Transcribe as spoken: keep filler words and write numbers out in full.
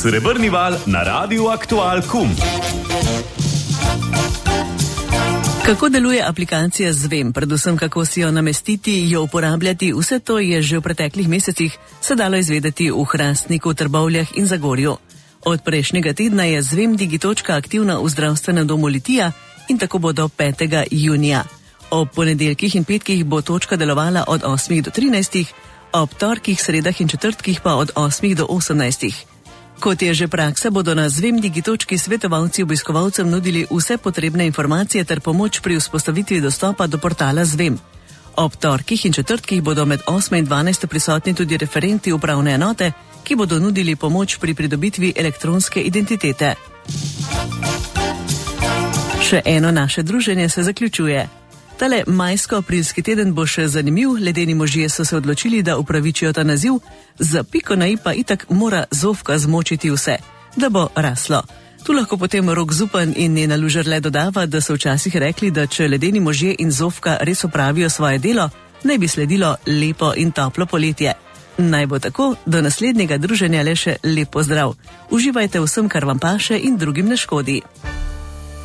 Srebrni val na Radiu Aktual Kum. Kako deluje aplikacija Zvem, predvsem kako si jo namestiti, jo uporabljati, vse to je že v preteklih mesecih se dalo izvedeti v Hrastniku, Trbovljah in Zagorju. Od prejšnjega tedna je Zvem Digitočka aktivna v zdravstvenem domu Litija in tako bo do petega junija. Ob ponedeljkih in petkih bo točka delovala od osmih do trinajstih, ob torkih, sredah in četrtkih pa od osmih do osemnajstih. Kot je že praksa, bodo na Zvem Digitočki svetovalci obiskovalcem nudili vse potrebne informacije ter pomoč pri vzpostavitvi dostopa do portala Zvem. Ob torkih in četrtkih bodo med osmo in dvanajsto prisotni tudi referenti upravne enote, ki bodo nudili pomoč pri pridobitvi elektronske identitete. Še eno naše druženje se zaključuje. Tale majsko-aprilski teden bo še zanimiv, ledeni možje so se odločili, da upravičijo ta naziv, za piko na i pa itak mora Zofka zmočiti vse, da bo raslo. Tu lahko potem Rok Zupan in Nena Lužer le dodava, da so včasih rekli, da če ledeni možje in Zofka res opravijo svoje delo, naj bi sledilo lepo in toplo poletje. Naj bo tako, do naslednjega druženja le še lep pozdrav. Uživajte vsem, kar vam paše in drugim ne škodi.